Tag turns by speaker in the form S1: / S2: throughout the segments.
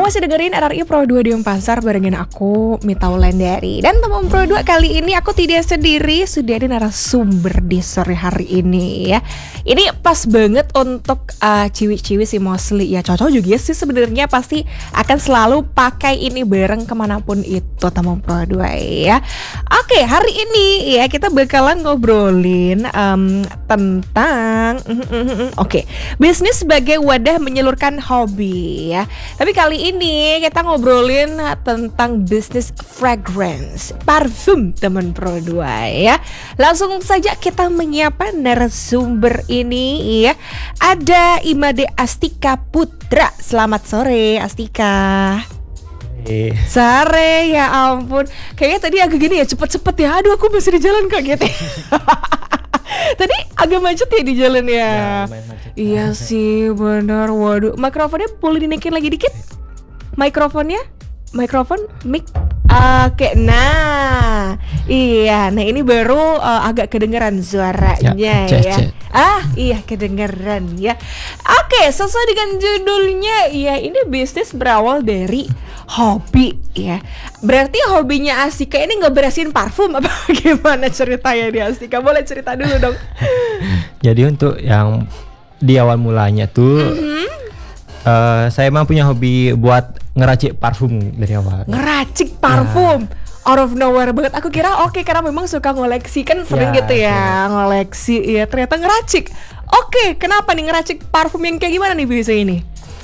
S1: Kamu masih dengerin RRI Pro 2 di Pasar barengin aku, Mita Wulandari. Dan teman Pro 2 kali ini aku tidak sendiri, sudah ada narasumber di sore hari ini ya. Ini pas banget untuk ciwi-ciwi si mostly ya, cocok juga sih sebenarnya, pasti akan selalu pakai ini bareng kemanapun itu teman Pro 2 ya. Oke, hari ini ya kita bakalan ngobrolin tentang bisnis sebagai wadah menyalurkan hobi ya. Tapi kali ini kita ngobrolin tentang bisnis fragrance, parfum teman Pro 2 ya. Langsung saja kita menyapa narasumber ini ya. Ada Imade Astika Putra. Selamat sore Astika. Sore, ya ampun. Kayaknya tadi agak gini ya, cepet-cepet ya. Aduh, aku masih di jalan kaget. Tadi agak macet ya di jalan ya. Iya sih, benar. Waduh, mikrofonnya boleh dinaikin lagi dikit? Mikrofon, mic. Oke, nah, iya. Nah ini baru agak kedengeran suaranya ya. Iya kedengeran ya. Oke, sesuai dengan judulnya ya, ini bisnis berawal dari hobi ya. Berarti hobinya Astika ini ngeberesin parfum apa gimana ceritanya di Astika? Boleh cerita dulu dong.
S2: Jadi untuk yang di awal mulanya tuh saya emang punya hobi buat ngeracik parfum dari awal. Ngeracik
S1: parfum? Ya. Out of nowhere banget. Aku kira karena memang suka ngoleksi, kan sering gitu ya ngoleksi ya, ternyata ngeracik. Oke, kenapa nih ngeracik parfum yang kayak gimana nih biasa ini?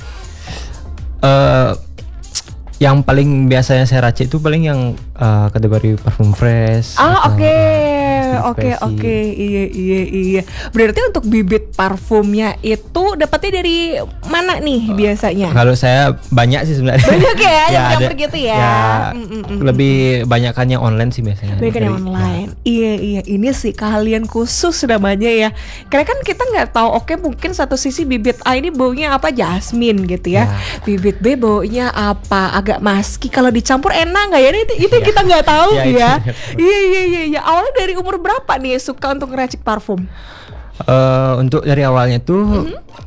S2: Yang paling biasanya saya racik itu paling yang kategori parfum fresh.
S1: Oke. Iya. Berarti untuk bibit parfumnya itu dapatnya dari mana nih biasanya?
S2: Kalau saya banyak sih sebenarnya.
S1: Banyak ya, yang begitu ya.
S2: Lebih banyakannya online sih biasanya.
S1: Banyakannya online. Iya. Ini sih keahlian khusus namanya ya. Karena kan kita nggak tahu. Oke, mungkin satu sisi bibit A ini baunya apa, jasmine gitu ya. Bibit B baunya apa, agak musky. Kalau dicampur enak nggak ya? Itu kita nggak tahu ya. Iya. Awalnya dari umur berapa nih suka untuk ngeracik parfum?
S2: Untuk dari awalnya tuh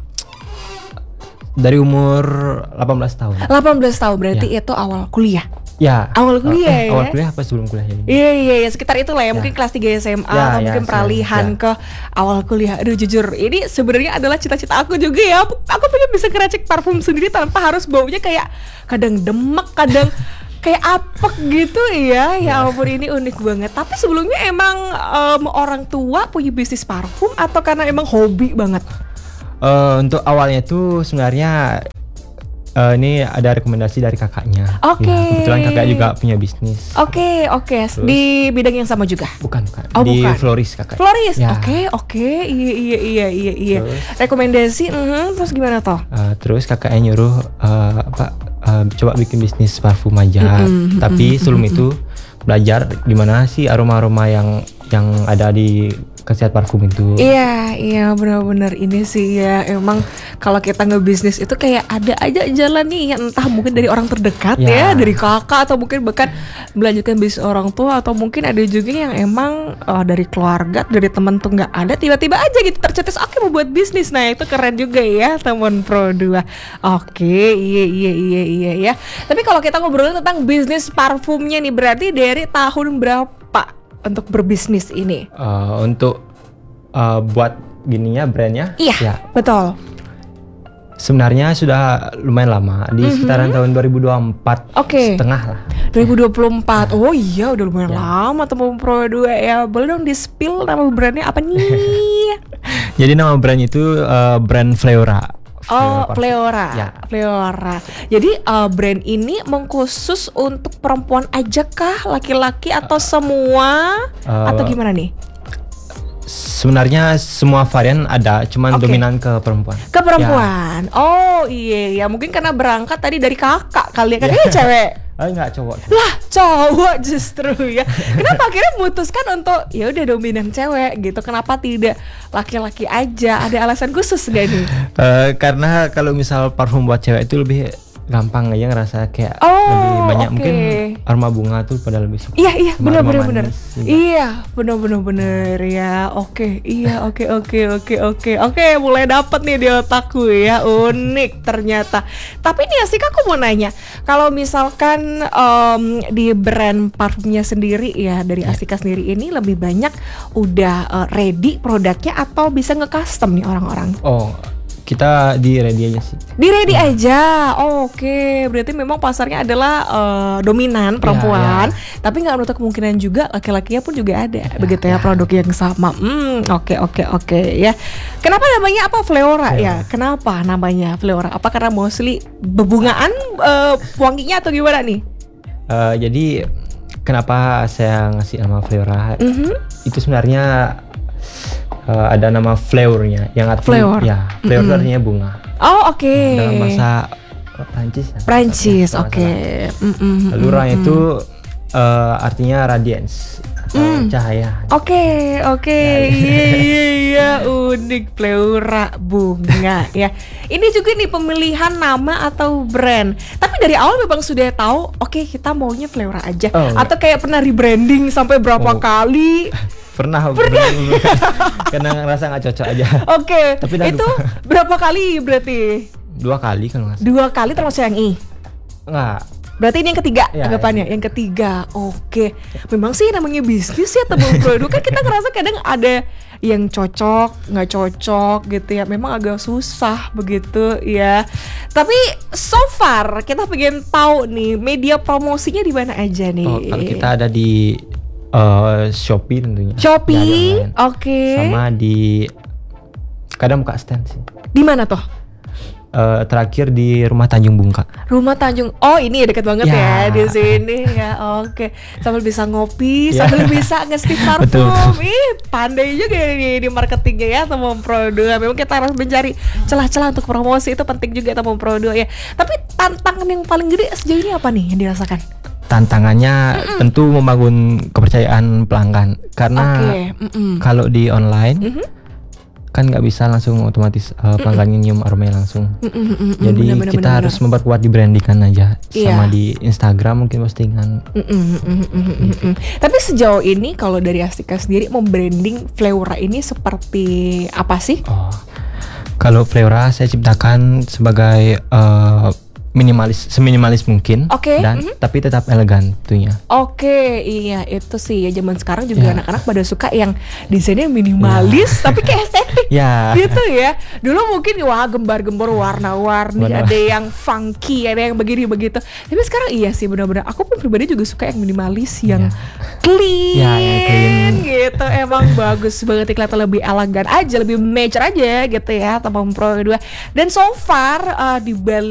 S2: dari umur 18 tahun. 18
S1: tahun berarti itu awal kuliah.
S2: Ya.
S1: Awal kuliah ya.
S2: Awal kuliah apa sebelum kuliah jadi?
S1: Iya, sekitar itulah ya. Mungkin kelas 3 SMA atau mungkin peralihan ke awal kuliah. Aduh, jujur ini sebenarnya adalah cita-cita aku juga ya. Aku pengen bisa ngeracik parfum sendiri tanpa harus baunya kayak kadang demek, kadang kayak apek gitu ya. Ya ampun, ini unik banget. Tapi sebelumnya emang orang tua punya bisnis parfum atau karena emang hobi banget?
S2: Untuk awalnya tuh sebenarnya ini ada rekomendasi dari kakaknya.
S1: Oke.
S2: Ya, kebetulan kakak juga punya bisnis.
S1: Oke. Di bidang yang sama juga?
S2: Bukan.
S1: Di
S2: bukan. Floris kakak.
S1: Floris. Ya. Oke. Iya. Rekomendasi. Terus gimana toh?
S2: Terus kakaknya nyuruh coba bikin bisnis parfum aja. Tapi sebelum itu belajar gimana sih aroma-aroma yang ada di khasiat parfum itu. Iya,
S1: benar-benar ini sih ya. Emang kalau kita ngebisnis itu kayak ada aja jalan nih, entah mungkin dari orang terdekat ya, dari kakak atau mungkin bahkan melanjutkan bisnis orang tua, atau mungkin ada juga yang emang dari keluarga, dari teman tuh nggak ada, tiba-tiba aja gitu tercetus mau buat bisnis. Nah itu keren juga ya teman Pro 2. Oke, iya ya. Tapi kalau kita ngobrolin tentang bisnis parfumnya nih, berarti dari tahun berapa untuk berbisnis ini?
S2: Untuk buat gininya brandnya?
S1: Iya, betul.
S2: Sebenarnya sudah lumayan lama, di sekitaran tahun 2024. Setengah lah.
S1: 2024. Oh iya, udah lumayan lama teman Pro 2 ya. Boleh dong di-spill nama brandnya apa nih?
S2: Jadi nama brand itu brand Fleora.
S1: Fleora. Jadi brand ini mengkhusus untuk perempuan aja kah, laki-laki atau semua atau gimana nih?
S2: Sebenarnya semua varian ada, cuman dominan ke perempuan.
S1: Oh iya, mungkin karena berangkat tadi dari kakak kali ya. Kakaknya cewek?
S2: Enggak, cowok.
S1: Lah, cowok justru ya. Kenapa akhirnya memutuskan untuk ya udah dominan cewek gitu? Kenapa tidak laki-laki aja? Ada alasan khusus gak nih?
S2: Karena kalau misal parfum buat cewek itu lebih gampang aja ngerasa kayak
S1: Oh,
S2: lebih banyak
S1: oke.
S2: mungkin aroma bunga tuh pada lebih suka.
S1: Iya
S2: sama
S1: benar
S2: aroma
S1: benar.
S2: manis juga.
S1: Iya benar ya. Oke iya oke mulai dapet nih di otakku ya, unik ternyata. Tapi nih Asika, aku mau nanya, kalau misalkan di brand parfumnya sendiri ya dari Asika sendiri ini lebih banyak udah ready produknya atau bisa nge-custom nih orang-orang?
S2: Oh, kita di ready aja sih.
S1: Di ready aja, oke. Berarti memang pasarnya adalah dominan perempuan, tapi nggak menutup kemungkinan juga laki-lakinya pun juga ada, begitu ya produk yang sama. Oke ya. Kenapa namanya apa Fleora ya? Kenapa namanya Fleora? Apa karena mostly bebungaan wanginya atau gimana nih?
S2: Jadi kenapa saya ngasih nama Fleora? Itu sebenarnya ada nama flower-nya yang artinya flower itu artinya bunga.
S1: Oh oke.
S2: Dalam bahasa Prancis ya.
S1: Prancis, oke.
S2: Lalu Ra itu artinya radiance atau cahaya.
S1: Oke. Iya, unik Fleora bunga ya. Ini juga nih pemilihan nama atau brand. Tapi dari awal memang sudah tahu, oke kita maunya Fleora aja. Atau kayak pernah rebranding sampai berapa kali?
S2: Pernah. Karena ngerasa nggak cocok aja.
S1: Oke.
S2: Tapi
S1: itu berapa kali berarti?
S2: 2 kali kan nggak?
S1: 2 kali termasuk yang I?
S2: Enggak.
S1: Berarti ini yang ketiga anggapannya, yang ketiga. Oke. Memang sih namanya bisnis ya, tebang produk kan kita ngerasa kadang ada yang cocok, nggak cocok gitu ya. Memang agak susah begitu ya. Tapi so far kita pengen tahu nih media promosinya di mana aja nih?
S2: Kalau kita ada di Shopee tentunya.
S1: Shopee, oke.
S2: Sama di kadang buka stand sih.
S1: Di mana tuh?
S2: Terakhir di Rumah Tanjung Bungka.
S1: Rumah Tanjung. Oh, ini dekat banget ya di sini ya. Oke. Sambil bisa ngopi, sambil bisa nge-steam parfum. Ih, pandai juga nih di marketingnya ya teman produk. Memang kita harus mencari celah-celah untuk promosi, itu penting juga teman produk ya. Tapi tantangan yang paling gede sejauh ini apa nih yang dirasakan?
S2: Tantangannya tentu membangun kepercayaan pelanggan karena kalau di online kan nggak bisa langsung otomatis pelanggannya nyium aromanya langsung. Jadi kita harus memperkuat di brandingan aja sama di Instagram mungkin postingan.
S1: Tapi sejauh ini kalau dari Astika sendiri membranding Fleora ini seperti apa sih?
S2: Kalau Fleora saya ciptakan sebagai seminimalis mungkin, dan tapi tetap elegan tentunya.
S1: Oke, iya itu sih ya, zaman sekarang juga anak-anak pada suka yang desainnya minimalis tapi kayak estetik gitu ya. Dulu mungkin gembar-gembor warna-warni, ada yang funky, ada yang begini begitu. Tapi sekarang iya sih benar-benar. Aku pun pribadi juga suka yang minimalis, yang clean gitu. Emang bagus banget, kelihatan lebih elegan aja, lebih mature aja gitu ya teman Pro 2. Dan so far di Bali